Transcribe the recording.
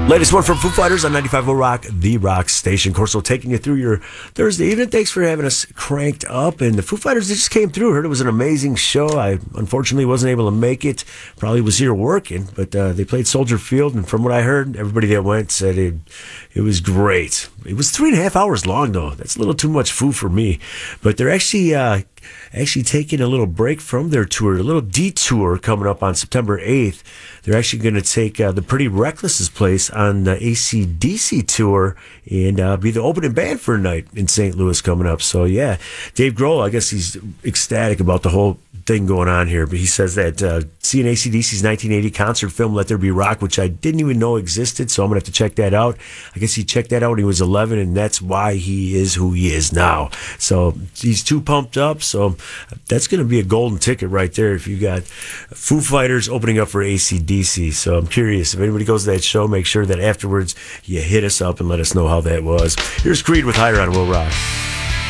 Latest one from Foo Fighters on 95.0 Rock, the rock station. Corso taking you through your Thursday evening. Thanks for having us cranked up. And the Foo Fighters, they just came through. Heard it was an amazing show. I unfortunately wasn't able to make it. Probably was here working, but they played Soldier Field. And from what I heard, everybody that went said it was great. It was 3.5 hours long, though. That's a little too much Foo for me. But they're actually taking a little break from their tour, a little detour coming up on September 8th. They're actually going to take the Pretty Reckless's place on the AC/DC tour and be the opening band for a night in St. Louis coming up. So, yeah, Dave Grohl, I guess he's ecstatic about the whole thing going on here, but he says that seeing AC/DC's 1980 concert film Let There Be Rock, which I didn't even know existed, so I'm gonna have to check that out. I guess he checked that out when he was 11, and that's why he is who he is now. So he's too pumped up. So that's gonna be a golden ticket right there if you got Foo Fighters opening up for AC/DC. So I'm curious if anybody goes to that show, make sure that afterwards you hit us up and let us know how that was. Here's Creed with Higher on Will Rock.